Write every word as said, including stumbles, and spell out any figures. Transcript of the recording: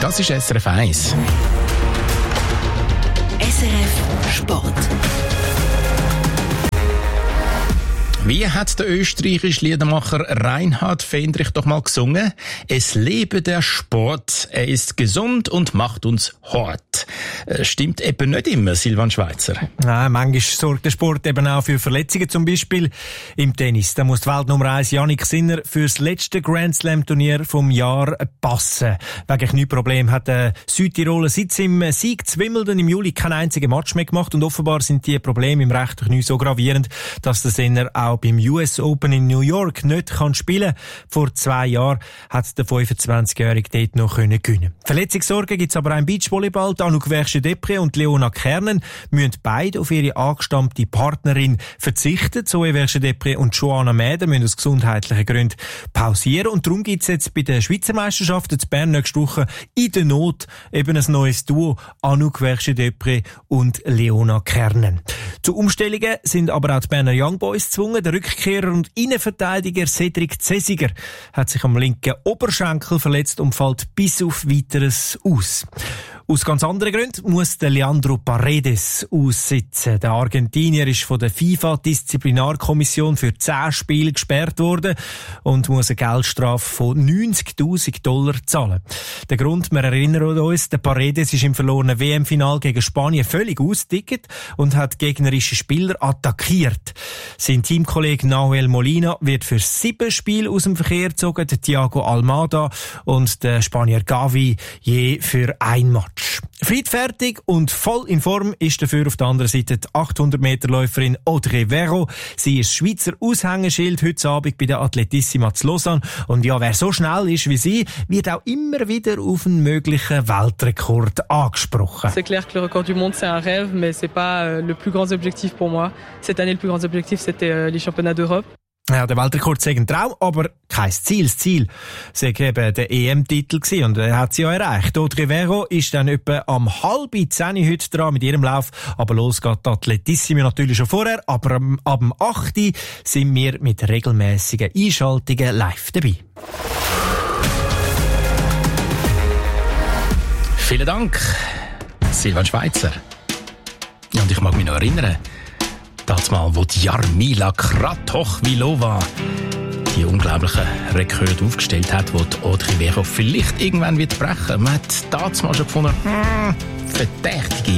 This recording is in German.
Das ist S R F eins. S R F Sport. Wie hat der österreichische Liedermacher Reinhard Fendrich doch mal gesungen? Es lebe der Sport, er ist gesund und macht uns hart. Stimmt eben nicht immer, Silvan Schweizer. Nein, manchmal sorgt der Sport eben auch für Verletzungen, zum Beispiel im Tennis. Da muss die Weltnummer eins Jannik Sinner fürs letzte Grand Slam Turnier vom Jahr passen. Wegen Knieproblem hat der Südtiroler seit seinem Sieg zu Wimbledon im Juli kein einziges Match mehr gemacht und offenbar sind die Probleme im rechten Knie so gravierend, dass der Sinner auch beim U S Open in New York nicht kann spielen. Vor zwei Jahren hat der fünfundzwanzigjährige dort noch gewinnen können. Verletzungssorgen gibt es aber auch im Beachvolleyball. Anouk Versche-Depré und Leona Kernen müssen beide auf ihre angestammte Partnerin verzichten. Zoe Versche-Depré und Joanna Mäder müssen aus gesundheitlichen Gründen pausieren. Und darum gibt es jetzt bei den Schweizer Meisterschaften in Bern nächste Woche in der Not eben ein neues Duo. Anouk Versche-Depré und Leona Kernen. Zu Umstellungen sind aber auch die Berner Young Boys gezwungen. Der Rückkehrer und Innenverteidiger Cedric Cesiger hat sich am linken Oberschenkel verletzt und fällt bis auf Weiteres aus. Aus ganz anderen Gründen muss der Leandro Paredes aussitzen. Der Argentinier ist von der FIFA-Disziplinarkommission für zehn Spiele gesperrt worden und muss eine Geldstrafe von neunzigtausend Dollar zahlen. Der Grund, wir erinnern uns, der Paredes ist im verlorenen W M-Final gegen Spanien völlig ausgedickt und hat gegnerische Spieler attackiert. Sein Teamkollege Nahuel Molina wird für sieben Spiele aus dem Verkehr gezogen, der Thiago Almada und der Spanier Gavi je für ein Match. Friedfertig und voll in Form ist dafür auf der anderen Seite die achthundert-Meter-Läuferin Audrey Verreau. Sie ist Schweizer Aushängeschild heute Abend bei der Atletissima zu Lausanne. Und ja, wer so schnell ist wie sie, wird auch immer wieder auf einen möglichen Weltrekord angesprochen. C'est clair que le record du monde c'est un rêve, mais c'est pas euh, le plus grand objectif pour moi. Cette année le plus grand objectif c'était euh, les championnats d'Europe. Ja, der Weltrekord sei ein Traum, aber kein Ziel. Das Ziel sei eben der E M-Titel gewesen und er hat sie ja erreicht. Audrey Verreau ist dann etwa am halb zehn heute dran mit ihrem Lauf, aber los geht die Atletissima natürlich schon vorher, aber ab dem acht sind wir mit regelmäßigen Einschaltungen live dabei. Vielen Dank, Silvan Schweizer. Ja, und ich mag mich noch erinnern, das Mal, wo die Jarmila Kratochvilova die unglaublichen Rekorde aufgestellt hat, wo die Audrey Verreau vielleicht irgendwann wird brechen. Man hat damals schon gefunden, hm, verdächtige